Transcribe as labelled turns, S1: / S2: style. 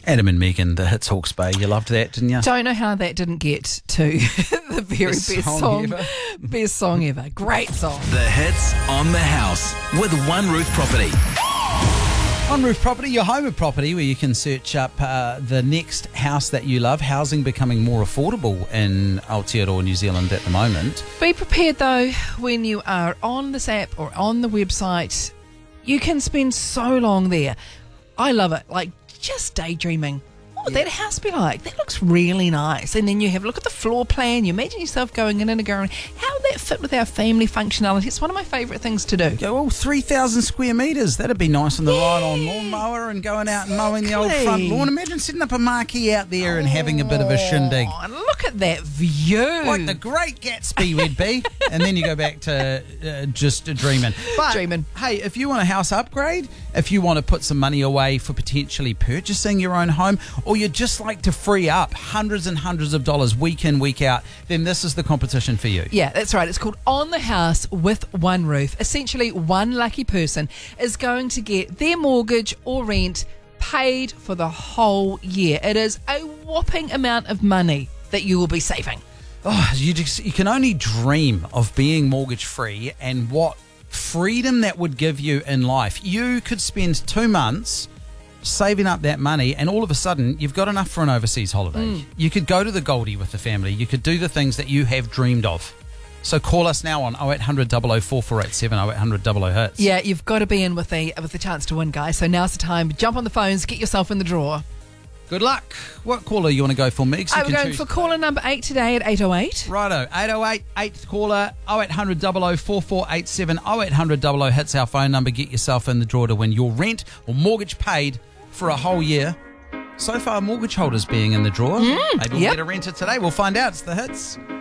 S1: Adam and Megan, the hits Hawke's Bay. You loved that, didn't you?
S2: Don't know how that didn't get to the very best song ever. Great song.
S3: The hits on the house with One Roof Property.
S1: One Roof Property, your home of property, where you can search up the next house that you love. Housing becoming more affordable in Aotearoa, New Zealand at the moment.
S2: Be prepared though, when you are on this app or on the website, you can spend so long there. I love it. Like, just daydreaming. What would that house be like? That looks really nice. And then you have a look at the floor plan. You imagine yourself going in and going, how would that fit with our family functionality? It's one of my favourite things to do.
S1: Go, 3,000 square metres. That'd be nice on the ride-on lawnmower and going out and mowing the old front lawn. Imagine setting up a marquee out there and having a bit of a shindig.
S2: Look at that view.
S1: Like the Great Gatsby would be. And then you go back to just dreaming. But, hey, if you want a house upgrade, if you want to put some money away for potentially purchasing your own home, or you'd just like to free up hundreds and hundreds of dollars week in, week out, then this is the competition for you.
S2: Yeah, that's right. It's called On the House with One Roof. Essentially, one lucky person is going to get their mortgage or rent paid for the whole year. It is a whopping amount of money that you will be saving.
S1: Oh, you can only dream of being mortgage free and what freedom that would give you in life. You could spend 2 months saving up that money and all of a sudden you've got enough for an overseas holiday. You could go to the Goldie with the family. You could do the things that you have dreamed of. So call us now on 0800 00 4487 0800 00 hits.
S2: Yeah, you've got to be in with the chance to win, guys. So now's the time. Jump on the phones, get yourself in the draw.
S1: Good luck. What caller you want to go for, Megs?
S2: I'm going for caller number 8 today at 808.
S1: Righto, 808, 8th caller, 0800 00 4487 0800 00 hits our phone number. Get yourself in the draw to win your rent or mortgage paid for a whole year. So far, mortgage holders being in the draw. Maybe we'll get a renter today. We'll find out. It's the hits.